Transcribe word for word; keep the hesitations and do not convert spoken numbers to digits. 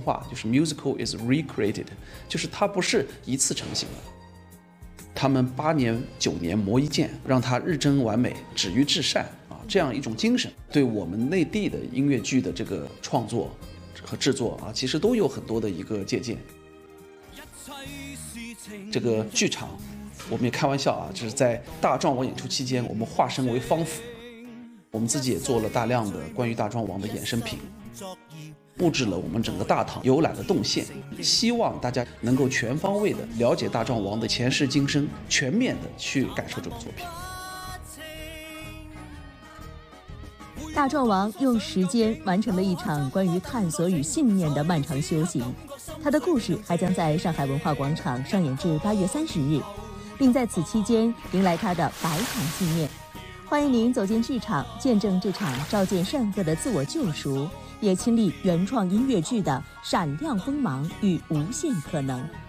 话，就是 musical is recreated， 就是它不是一次成型的。他们八年九年磨一剑，让它日臻完美，止于至善啊，这样一种精神，对我们内地的音乐剧的这个创作和制作啊，其实都有很多的一个借鉴。这个剧场，我们也开玩笑啊，就是在大壮王演出期间，我们化身为方府，我们自己也做了大量的关于大壮王的衍生品。布置了我们整个大堂游览的动线，希望大家能够全方位的了解大壮王的前世今生，全面的去感受这部作品。 大壮王用时间完成了一场关于探索与信念的漫长修行，他的故事还将在上海文化广场上演至八月三十日，并在此期间迎来他的百场纪念。欢迎您走进剧场，见证这场照见善恶的自我救赎，也亲历原创音乐剧的闪亮锋芒与无限可能。